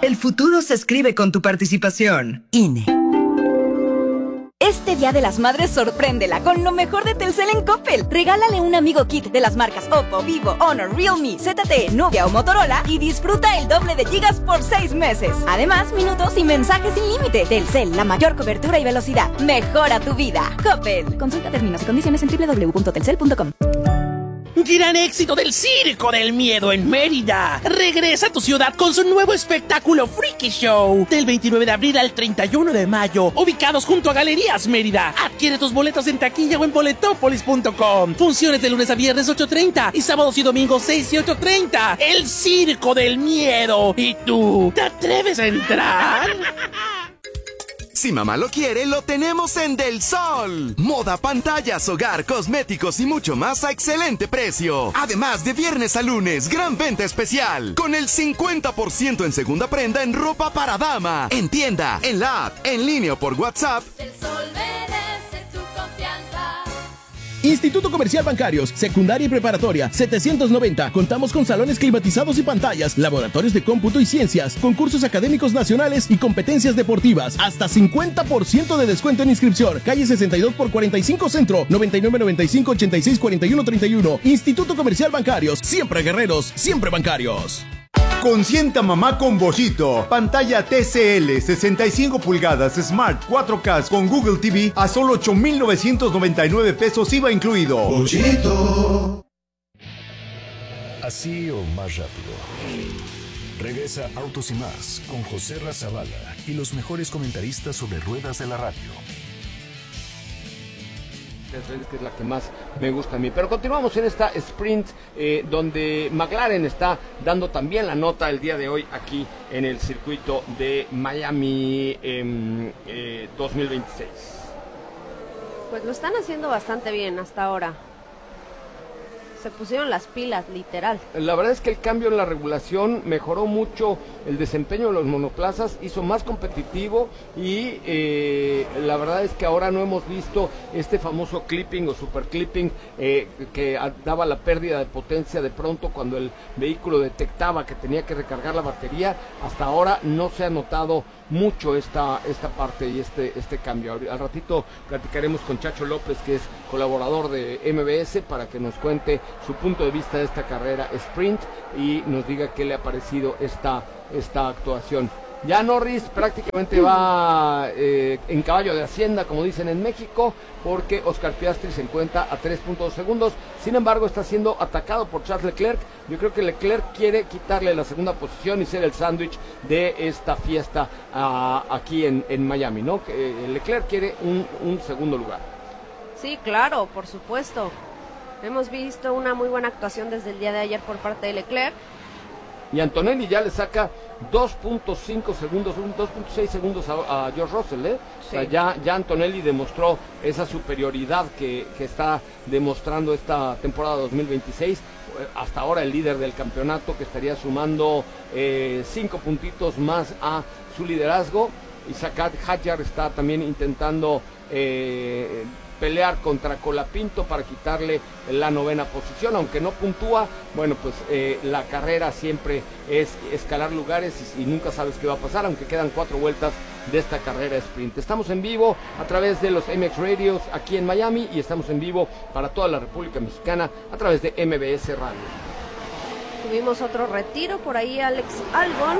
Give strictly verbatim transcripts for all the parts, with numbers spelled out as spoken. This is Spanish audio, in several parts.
El futuro se escribe con tu participación. I N E. Este Día de las Madres sorpréndela con lo mejor de Telcel en Coppel. Regálale un amigo kit de las marcas Oppo, Vivo, Honor, Realme, Z T E, Nubia o Motorola y disfruta el doble de gigas por seis meses. Además, minutos y mensajes sin límite. Telcel, la mayor cobertura y velocidad. Mejora tu vida. Coppel. Consulta términos y condiciones en doble u doble u doble u punto telcel punto com. Gran éxito del Circo del Miedo en Mérida. Regresa a tu ciudad con su nuevo espectáculo Freaky Show. Del veintinueve de abril al treinta y uno de mayo. Ubicados junto a Galerías Mérida. Adquiere tus boletos en taquilla o en boletopolis punto com. Funciones de lunes a viernes ocho treinta y sábados y domingos seis y ocho treinta. El Circo del Miedo. ¿Y tú? ¿Te atreves a entrar? Si mamá lo quiere, lo tenemos en Del Sol. Moda, pantallas, hogar, cosméticos y mucho más a excelente precio. Además de viernes a lunes, gran venta especial. Con el cincuenta por ciento en segunda prenda en ropa para dama. En tienda, en la app, en línea o por WhatsApp. Del Sol merece tu confianza. Instituto Comercial Bancarios, secundaria y preparatoria, setecientos noventa. Contamos con salones climatizados y pantallas, laboratorios de cómputo y ciencias, concursos académicos nacionales y competencias deportivas. Hasta cincuenta por ciento de descuento en inscripción. Calle sesenta y dos por cuarenta y cinco Centro, noventa y nueve noventa y cinco ochenta y seis cuarenta y uno treinta y uno. Instituto Comercial Bancarios, siempre guerreros, siempre bancarios. Consienta mamá con Bollito. Pantalla T C L sesenta y cinco pulgadas Smart cuatro K con Google T V a solo ocho mil novecientos noventa y nueve pesos I V A incluido. Bollito. Así o más rápido. Regresa Autos y Más con José Razabala y los mejores comentaristas sobre ruedas de la radio. Que es la que más me gusta a mí. Pero continuamos en esta sprint eh, donde McLaren está dando también la nota el día de hoy aquí en el circuito de Miami eh, eh, dos mil veintiséis. Pues lo están haciendo bastante bien hasta ahora. Se pusieron las pilas, literal. La verdad es que el cambio en la regulación mejoró mucho el desempeño de los monoplazas, hizo más competitivo y eh, la verdad es que ahora no hemos visto este famoso clipping o super clipping eh, que daba la pérdida de potencia de pronto cuando el vehículo detectaba que tenía que recargar la batería. Hasta ahora no se ha notado mucho esta, esta parte y este, este cambio. Al ratito platicaremos con Chacho López, que es colaborador de M B S, para que nos cuente su punto de vista de esta carrera sprint y nos diga qué le ha parecido esta, esta actuación. Ya Norris prácticamente va eh, en caballo de hacienda, como dicen en México, porque Oscar Piastri se encuentra a tres punto dos segundos. Sin embargo, está siendo atacado por Charles Leclerc. Yo creo que Leclerc quiere quitarle la segunda posición y ser el sándwich de esta fiesta uh, aquí en, en Miami, ¿no? Que, eh, Leclerc quiere un, un segundo lugar. Sí, claro, por supuesto. Hemos visto una muy buena actuación desde el día de ayer por parte de Leclerc. Y Antonelli ya le saca dos punto cinco segundos, dos punto seis segundos a, a George Russell, ¿eh? Sí. O sea, ya, ya Antonelli demostró esa superioridad que, que está demostrando esta temporada dos mil veintiséis. Hasta ahora el líder del campeonato, que estaría sumando eh, cinco puntitos más a su liderazgo. Isaac Hadjar está también intentando eh, pelear contra Colapinto para quitarle la novena posición, aunque no puntúa. Bueno, pues eh, la carrera siempre es escalar lugares y, y nunca sabes qué va a pasar, aunque quedan cuatro vueltas de esta carrera sprint. Estamos en vivo a través de los M X Radios aquí en Miami y estamos en vivo para toda la República Mexicana a través de M B S Radio. Tuvimos otro retiro por ahí, Alex Albon.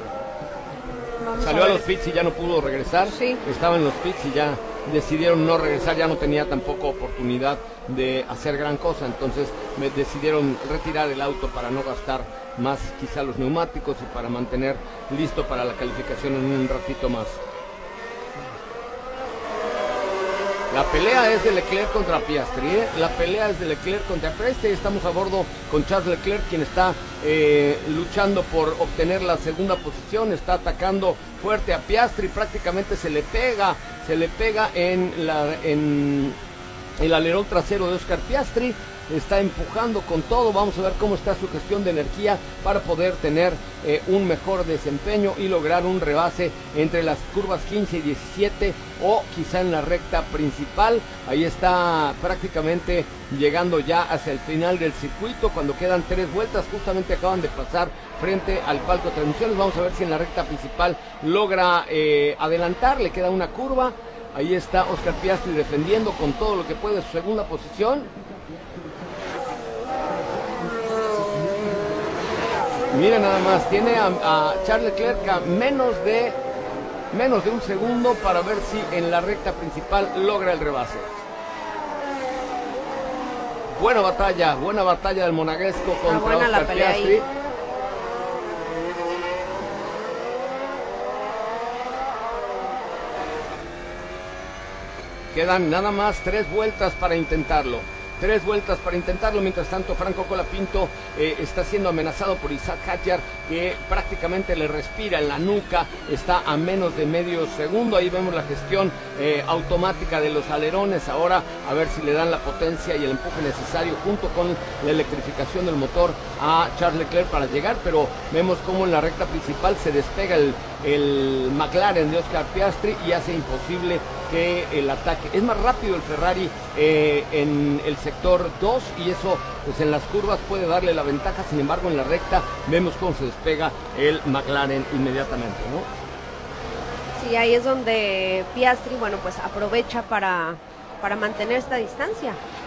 Vamos Salió a, a los pits y ya no pudo regresar. Sí. Estaba en los pits y ya decidieron no regresar, ya no tenía tampoco oportunidad de hacer gran cosa, entonces me decidieron retirar el auto para no gastar más quizá los neumáticos y para mantener listo para la calificación en un ratito más. La pelea es de Leclerc contra Piastri, ¿eh? La pelea es de Leclerc contra Piastri. Estamos a bordo con Charles Leclerc, quien está eh, luchando por obtener la segunda posición. Está atacando fuerte a Piastri, prácticamente se le pega, se le pega en, la, en el alerón trasero de Oscar Piastri. está empujando con todo. Vamos a ver cómo está su gestión de energía para poder tener eh, un mejor desempeño y lograr un rebase entre las curvas quince y diecisiete o quizá en la recta principal. Ahí está prácticamente llegando ya hacia el final del circuito cuando quedan tres vueltas. Justamente acaban de pasar frente al palco de transmisiones. Vamos a ver si en la recta principal logra eh, adelantar. Le queda una curva. Ahí está Oscar Piastri defendiendo con todo lo que puede su segunda posición. Mira nada más, tiene a, a Charles Leclerc a menos de menos de un segundo para ver si en la recta principal logra el rebase. Buena batalla, buena batalla del monegasco contra Oscar Piastri. Quedan nada más tres vueltas para intentarlo. Tres vueltas para intentarlo. Mientras tanto, Franco Colapinto eh, está siendo amenazado por Isaac Hadjar, que prácticamente le respira en la nuca. Está a menos de medio segundo. Ahí vemos la gestión eh, automática de los alerones. Ahora a ver si le dan la potencia y el empuje necesario junto con la electrificación del motor a Charles Leclerc para llegar. Pero vemos cómo en la recta principal se despega el, el McLaren de Oscar Piastri y hace imposible que el ataque. Es más rápido el Ferrari eh, en el sector dos y eso pues en las curvas puede darle la ventaja. Sin embargo, en la recta vemos cómo se despega el McLaren inmediatamente, ¿no? Sí, ahí es donde Piastri, bueno, pues aprovecha para, para mantener esta distancia.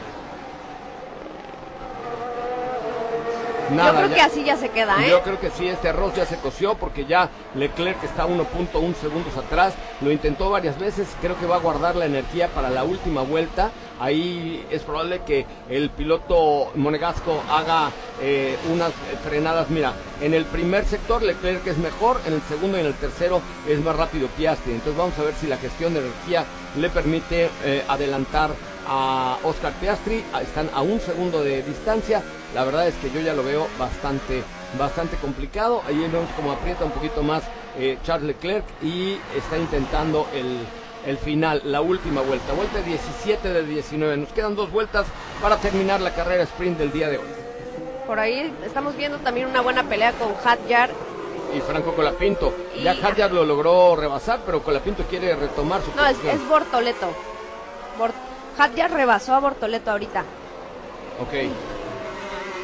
Nada, yo creo ya, que así ya se queda, ¿eh? Yo creo que sí, este arroz ya se coció porque ya Leclerc está uno punto uno segundos atrás. Lo intentó varias veces, creo que va a guardar la energía para la última vuelta. Ahí es probable que el piloto monegasco haga eh, unas frenadas. Mira, en el primer sector Leclerc es mejor, en el segundo y en el tercero es más rápido Piastri. Entonces vamos a ver si la gestión de energía le permite eh, adelantar a Oscar Piastri. Están a un segundo de distancia. La verdad es que yo ya lo veo bastante, bastante complicado. Ahí vemos como aprieta un poquito más eh, Charles Leclerc y está intentando el, el final, la última vuelta. Vuelta diecisiete del diecinueve. Nos quedan dos vueltas para terminar la carrera sprint del día de hoy. Por ahí estamos viendo también una buena pelea con Hadjar y Franco Colapinto. Y... Ya Hadjar lo logró rebasar, pero Colapinto quiere retomar su No, es, posición. es Bortoleto. Bort... Hadjar rebasó a Bortoleto ahorita. Ok.